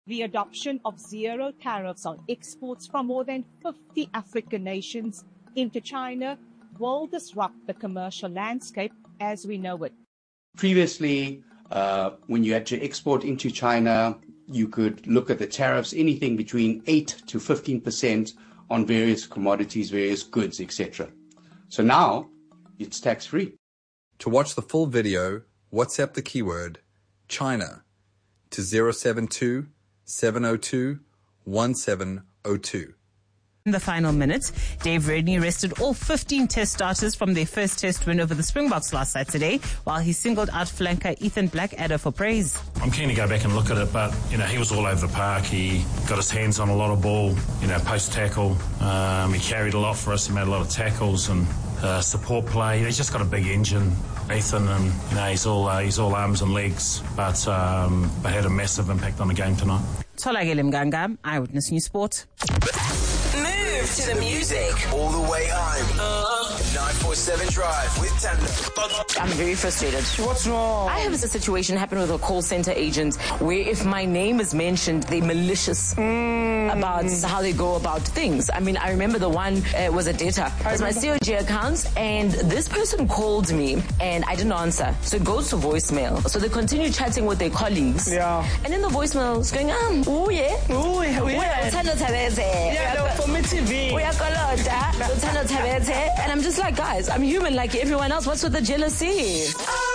The adoption of zero tariffs on exports from more than 50 African nations into China will disrupt the commercial landscape as we know it. Previously, when you had to export into China, you could look at the tariffs, anything between 8 to 15% on various commodities, various goods, etc. So now it's tax-free. To watch the full video, WhatsApp the keyword China to 072 702 1702. In the final minute, Dave Redney rested all 15 test starters from their first test win over the Springboks last Saturday, while he singled out flanker Ethan Blackadder for praise. I'm keen to go back and look at it, but, he was all over the park. He got his hands on a lot of ball, post-tackle. He carried a lot for us. He made a lot of tackles and support play. He's just got a big engine, Ethan, and, he's all arms and legs, but had a massive impact on the game tonight. Tholakele Mganga, Eyewitness News Sport. Move to the music. All the way home. 947 Drive with Tando. I'm very frustrated. What's wrong? I have a situation happen with a call center agent where if my name is mentioned, they're malicious about how they go about things. I mean, I remember the one was a data. It was my COG account, and this person called me, and I didn't answer. So it goes to voicemail. So they continue chatting with their colleagues. Yeah. And in the voicemail, it's going, oh yeah. Oh, yeah. Yeah, no, for me TV. And I'm just like, guys, I'm human like everyone else. What's with the jealousy?